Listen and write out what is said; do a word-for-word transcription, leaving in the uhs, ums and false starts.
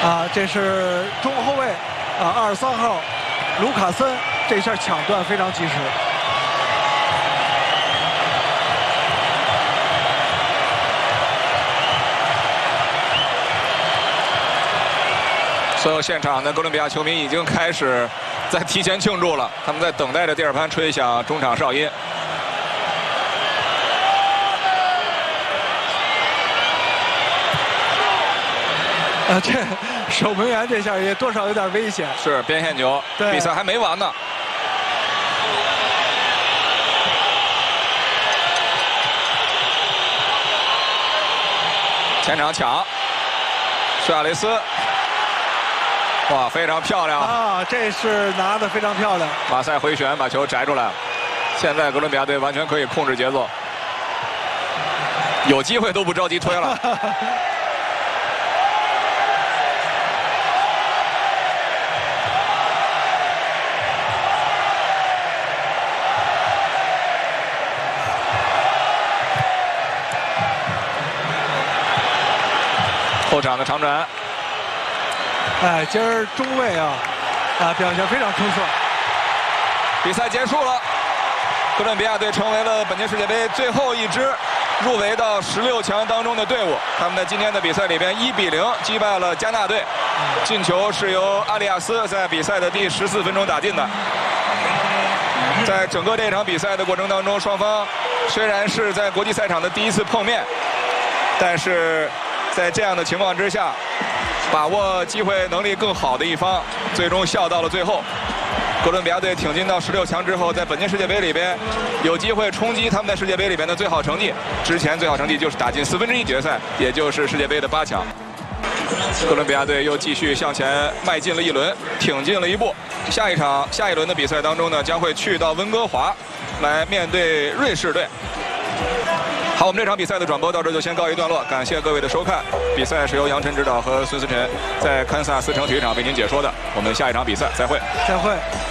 啊，这是中后卫啊，二十三号卢卡森，这下抢断非常及时。 所有现场的哥伦比亚球迷已经开始在提前庆祝了，他们在等待着第二盘吹响中场哨音。 啊，这守门员这下也多少有点危险。 是边线球，比赛还没完呢。前场抢，苏亚雷斯，哇，非常漂亮啊！这是拿的非常漂亮。 马赛回旋把球摘出来了，现在哥伦比亚队完全可以控制节奏，有机会都不着急推了。后场的长传， 哎，今儿中卫啊，啊表现非常出色。 比赛结束了，哥伦比亚队成为了本届世界杯最后一支入围到十六强当中的队伍。他们在今天的比赛里边一比零击败了加纳队，进球是由阿里亚斯在比赛的第十四分钟打进的。在整个这场比赛的过程当中，双方虽然是在国际赛场的第一次碰面，但是 在这样的情况之下，把握机会能力更好的一方，最终笑到了最后。哥伦比亚队挺进到十六强之后，在本届世界杯里边有机会冲击他们在世界杯里边的最好成绩。之前最好成绩就是打进四分之一决赛，也就是世界杯的八强。哥伦比亚队又继续向前迈进了一轮，挺进了一步。下一场下一轮的比赛当中呢，将会去到温哥华来面对瑞士队。 好，我们这场比赛的转播到这就先告一段落，感谢各位的收看。比赛是由杨晨指导和孙思辰在堪萨斯城体育场为您解说的。我们下一场比赛再会， 再会。